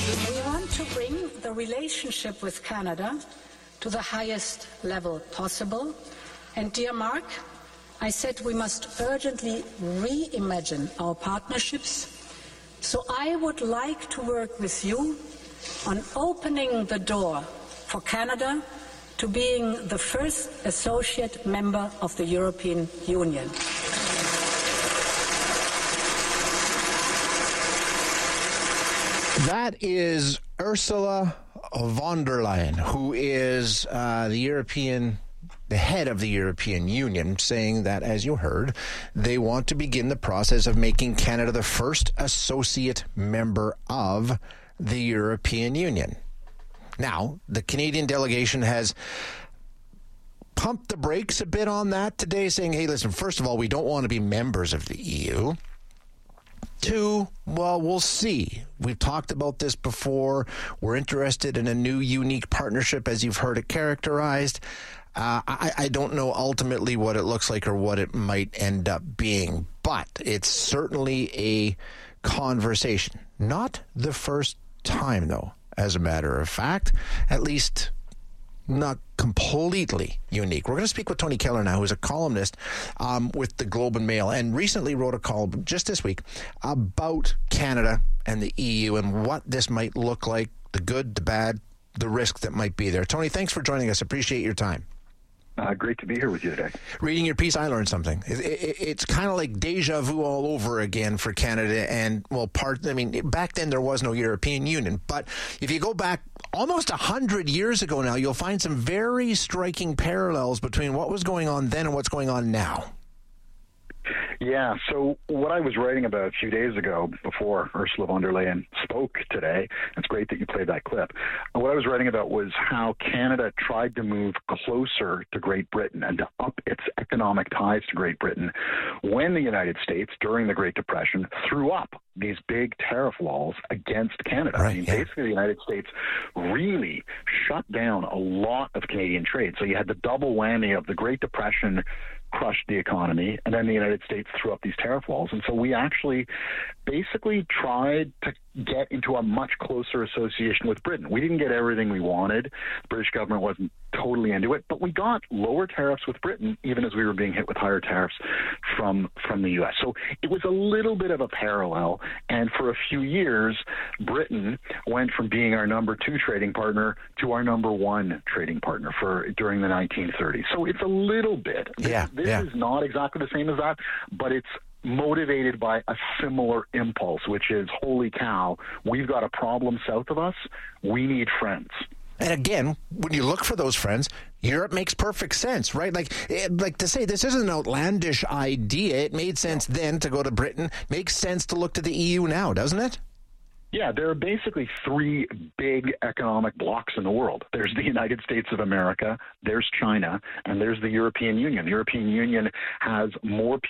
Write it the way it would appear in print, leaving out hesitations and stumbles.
We want to bring the relationship with Canada to the highest level possible. And dear Mark, I said we must urgently reimagine our partnerships. So I would like to work with you on opening the door for Canada to being the first associate member of the European Union. That is Ursula von der Leyen, who is the head of the European Union, saying that, as you heard, they want to begin the process of making Canada the first associate member of the European Union. Now, the Canadian delegation has pumped the brakes a bit on that today, saying, hey, listen, first of all, we don't want to be members of the EU. Two, well, we'll see. We've talked about this before. We're interested in a new, unique partnership, as you've heard it characterized. I don't know ultimately what it looks like or what it might end up being, but it's certainly a conversation. Not the first time, though, as a matter of fact, at least not completely unique. We're going to speak with Tony Keller now, who's a columnist with the Globe and Mail, and recently wrote a column just this week about Canada and the EU and what this might look like, the good, the bad, the risk that might be there. Tony, thanks for joining us. Appreciate your time. Great to be here with you today. Reading your piece, I learned something. It's kind of like deja vu all over again for Canada. And, well, back then there was no European Union. But if you go back almost 100 years ago now, you'll find some very striking parallels between what was going on then and what's going on now. Yeah, so what I was writing about a few days ago before Ursula von der Leyen spoke today, it's great that you played that clip, what I was writing about was how Canada tried to move closer to Great Britain and to up its economic ties to Great Britain when the United States, during the Great Depression, threw up these big tariff walls against Canada. Right, basically the United States really shut down a lot of Canadian trade. So you had the double whammy of the Great Depression crushed the economy, and then the United States threw up these tariff walls. And so we actually basically tried to get into a much closer association with Britain. We didn't get everything we wanted. The British government wasn't totally into it, but we got lower tariffs with Britain, even as we were being hit with higher tariffs from the U.S. So it was a little bit of a parallel, and for a few years, Britain went from being our number 2 trading partner to our number 1 trading partner during the 1930s. So it's a little bit. This is not exactly the same as that, but it's motivated by a similar impulse, which is, holy cow, we've got a problem south of us. We need friends. And again, when you look for those friends, Europe makes perfect sense, right? Like to say this isn't an outlandish idea. It made sense then to go to Britain. Makes sense to look to the EU now, doesn't it? Yeah, there are basically 3 big economic blocks in the world. There's the United States of America, there's China, and there's the European Union. The European Union has more